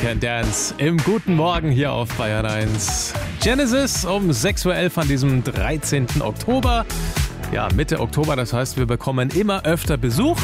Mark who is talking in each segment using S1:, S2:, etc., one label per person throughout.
S1: Can Dance im Guten Morgen hier auf Bayern 1. Genesis um 6.11 Uhr an diesem 13. Oktober. Ja, Mitte Oktober, das heißt, wir bekommen immer öfter Besuch.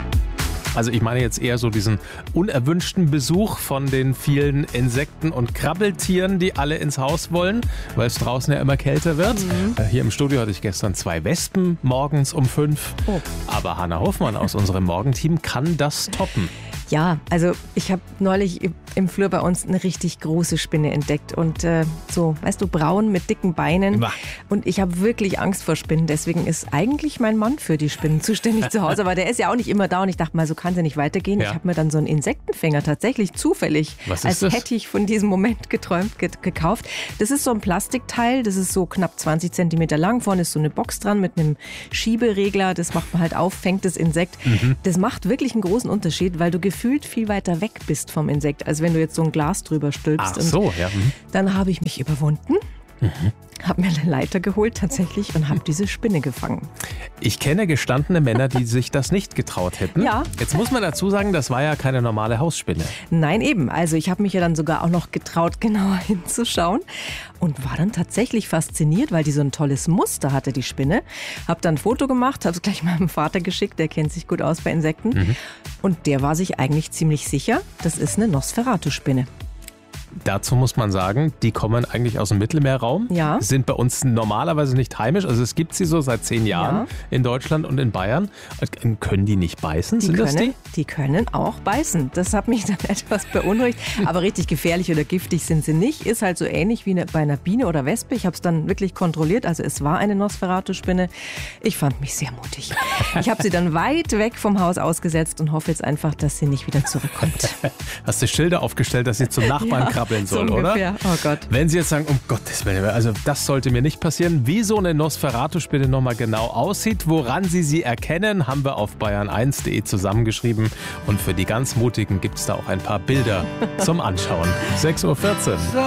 S1: Also ich meine jetzt eher so diesen unerwünschten Besuch von den vielen Insekten und Krabbeltieren, die alle ins Haus wollen, weil es draußen ja immer kälter wird. Hier im Studio hatte ich gestern 2 Wespen morgens um 5. Oh. Aber Hannah Hoffmann aus unserem Morgenteam kann das toppen.
S2: Ja, also ich habe neulich im Flur bei uns eine richtig große Spinne entdeckt und so, weißt du, braun mit dicken Beinen. Bah. Und ich habe wirklich Angst vor Spinnen, deswegen ist eigentlich mein Mann für die Spinnen zuständig zu Hause, aber der ist ja auch nicht immer da und ich dachte mal, so kann es ja nicht weitergehen. Ja. Ich habe mir dann so einen Insektenfänger tatsächlich zufällig, als hätte ich von diesem Moment geträumt, gekauft. Das ist so ein Plastikteil, das ist so knapp 20 Zentimeter lang, vorne ist so eine Box dran mit einem Schieberegler, das macht man halt auf, fängt das Insekt. Das macht wirklich einen großen Unterschied, weil du gefühlt viel weiter weg bist vom Insekt, als wenn du jetzt so ein Glas drüber stülpst.
S1: Ach so, ja.
S2: Dann habe ich mich überwunden, habe mir eine Leiter geholt tatsächlich und habe diese Spinne gefangen.
S1: Ich kenne gestandene Männer, die sich das nicht getraut hätten.
S2: Ja.
S1: Jetzt muss man dazu sagen, das war ja keine normale Hausspinne.
S2: Nein, eben. Also ich habe mich ja dann sogar auch noch getraut, genauer hinzuschauen und war dann tatsächlich fasziniert, weil die so ein tolles Muster hatte, die Spinne. Habe dann ein Foto gemacht, habe es gleich meinem Vater geschickt, der kennt sich gut aus bei Insekten. Und der war sich eigentlich ziemlich sicher, das ist eine Nosferatu-Spinne.
S1: Dazu muss man sagen, die kommen eigentlich aus dem Mittelmeerraum, sind bei uns normalerweise nicht heimisch. Also es gibt sie so seit 10 Jahren in Deutschland und in Bayern. Können die nicht beißen?
S2: Die können auch beißen. Das hat mich dann etwas beunruhigt. Aber richtig gefährlich oder giftig sind sie nicht. Ist halt so ähnlich wie bei einer Biene oder Wespe. Ich habe es dann wirklich kontrolliert. Also es war eine Nosferatu-Spinne. Ich fand mich sehr mutig. Ich habe sie dann weit weg vom Haus ausgesetzt und hoffe jetzt einfach, dass sie nicht wieder zurückkommt.
S1: Hast du Schilder aufgestellt, dass sie zum Nachbarn krabbeln soll,
S2: so
S1: oder?
S2: Oh Gott.
S1: Wenn Sie jetzt sagen, um Gottes Willen, also das sollte mir nicht passieren, wie so eine Nosferatu-Spinne nochmal genau aussieht, woran Sie erkennen, haben wir auf bayern1.de zusammengeschrieben. Und für die ganz Mutigen gibt es da auch ein paar Bilder zum Anschauen. 6.14 Uhr.